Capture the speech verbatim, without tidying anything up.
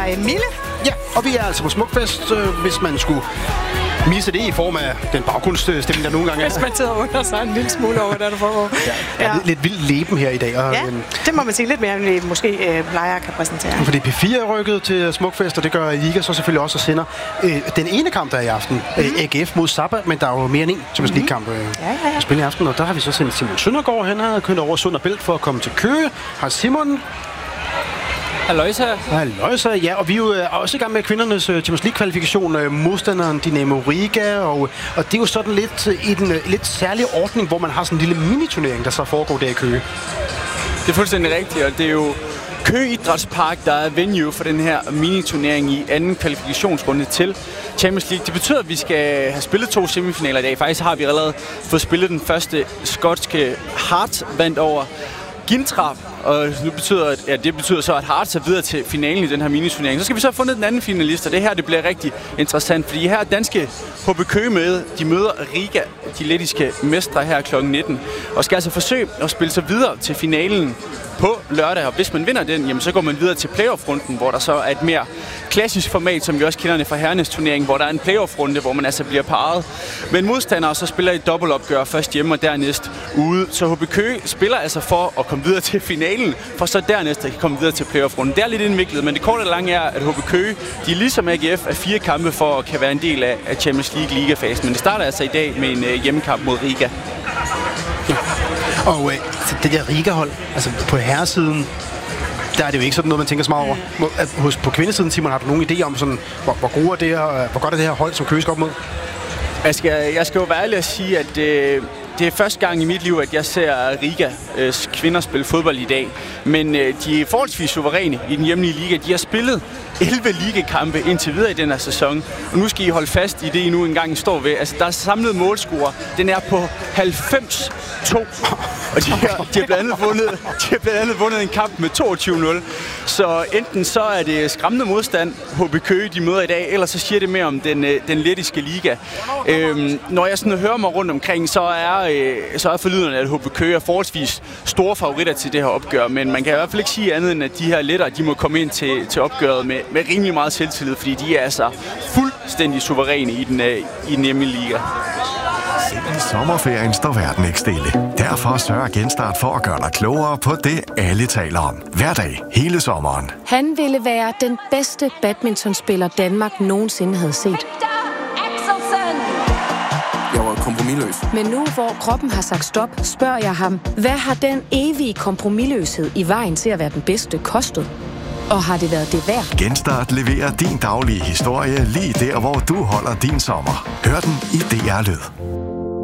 jeg Mille. Ja, og vi er altså på Smukfest, øh, hvis man skulle misse det i form af den baggrundsstemning, der nogle gange er. Hvis man sidder under sig en lille smule over, der der foregår. Ja, ja. Er lidt, lidt vild leben her i dag. Og, ja, det må man sige lidt mere, end vi måske øh, plejer kan præsentere. Fordi P fire er rykket til Smukfest, og det gør Liga så selvfølgelig også og sender øh, den ene kamp, der er i aften. Mm-hmm. Øh, A G F mod Zappa, men der er jo mere end en Champions League-kamp øh, ja, ja, ja. at spille i aften. Og der har vi så sendt Simon Søndergaard. Han har kørt over Sund og Bælt for at komme til Køge. Har Simon... Halløjsa. Halløjsa, ja, og vi er jo øh, også i gang med kvindernes øh, Champions League-kvalifikation, øh, modstanderen Dinamo Riga, og, og det er jo sådan lidt øh, i den øh, lidt særlige ordning, hvor man har sådan en lille miniturnering, der så foregår der i Køge. Det er fuldstændig rigtigt, og det er jo Køge Idrætspark, der er venue for den her miniturnering i anden kvalifikationsrunde til Champions League. Det betyder, at vi skal have spillet to semifinaler i dag. Faktisk har vi allerede fået spillet den første skotske Hearts vandt over Gintra, og nu betyder, at, ja, det betyder så, at Hearts er videre til finalen i den her miniturnering. Så skal vi så have fundet den anden finalist, og det her det bliver rigtig interessant, fordi her er danske H B Køge med. De møder Riga, de lettiske mestre her klokken nitten, og skal altså forsøge at spille sig videre til finalen på lørdag, og hvis man vinder den, jamen, så går man videre til playoff-runden, hvor der så er et mere klassisk format, som vi også kender det fra herrenes turnering, hvor der er en playoff-runde, hvor man altså bliver parret. Men modstandere så spiller i dobbeltopgør først hjemme og dernæst ude. Så H B Køge spiller altså for at komme videre til finalen, for så dernæst at komme videre til playoff-runden. Det er lidt indviklet, men det korte og lange er, at H B Køge, de er ligesom A G F af fire kampe for at kan være en del af, af Champions League ligafasen. Men det starter altså i dag med en uh, hjemmekamp mod Riga. Ja. Og øh, det der Riga-hold, altså på herresiden, der er det jo ikke sådan noget, man tænker så meget over. Hos, på kvindesiden, Simon, har du nogen idé om, sådan, hvor, hvor, gode er det her, hvor godt er det her hold, som Køge skal op mod? Jeg skal, jeg skal jo være ærlig at sige, at øh, det er første gang i mit liv, at jeg ser Rigas kvinder spille fodbold i dag. Men øh, de er forholdsvis suveræne i den hjemlige liga. De har spillet elleve ligakampe indtil videre i den her sæson. Og nu skal I holde fast i det, I nu engang står ved. Altså, der er samlet målscore. Den er på halvfems to. Og de har, de har blandt andet vundet, de har blandt andet vundet en kamp med toogtyve nul. Så enten så er det skræmmende modstand, H B Køge, de møder i dag, eller så siger det mere om den, den lettiske liga. Øhm, når jeg sådan hører mig rundt omkring, så er, øh, så er forlyderne, at H B Køge er forholdsvis store favoritter til det her opgør. Men man kan i hvert fald ikke sige andet, end at de her lettere, de må komme ind til, til opgøret med, med rimelig meget selvtillid, fordi de er altså fuldstændig suveræne i den, øh, i den hjemlige liga. I sommerferien står verden ikke stille. Derfor sørger Genstart for at gøre dig klogere på det, alle taler om. Hver dag, hele sommeren. Han ville være den bedste badmintonspiller, Danmark nogensinde havde set. Jeg var kompromisløs. Men nu, hvor kroppen har sagt stop, spørger jeg ham, hvad har den evige kompromisløshed i vejen til at være den bedste kostet? Og har det været det værd? Genstart leverer din daglige historie lige der, hvor du holder din sommer. Hør den i D R Lyd.